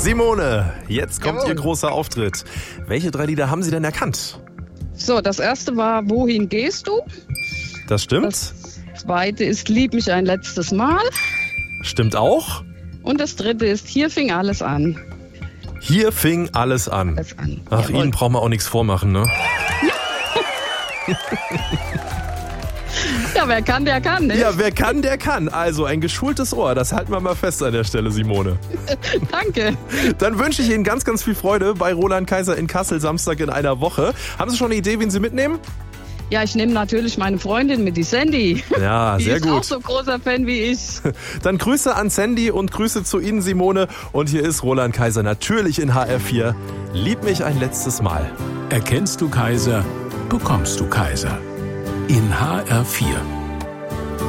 Simone, jetzt kommt Jawohl. Ihr großer Auftritt. Welche 3 Lieder haben Sie denn erkannt? So, das erste war Wohin gehst du? Das stimmt? Das zweite ist Lieb mich ein letztes Mal. Stimmt auch? Und das dritte ist Hier fing alles an. Hier fing alles an. Alles an. Ach, Jawohl. Ihnen braucht man auch nichts vormachen, ne? Ja, wer kann, der kann, ne? Ja, wer kann, der kann. Also ein geschultes Ohr, das halten wir mal fest an der Stelle, Simone. Danke. Dann wünsche ich Ihnen ganz, ganz viel Freude bei Roland Kaiser in Kassel, Samstag in einer Woche. Haben Sie schon eine Idee, wen Sie mitnehmen? Ja, ich nehme natürlich meine Freundin mit, die Sandy. Ja, Die sehr ist gut. auch so großer Fan wie ich. Dann Grüße an Sandy und Grüße zu Ihnen, Simone. Und hier ist Roland Kaiser natürlich in HR4. Lieb mich ein letztes Mal. Erkennst du Kaiser, bekommst du Kaiser. In HR4.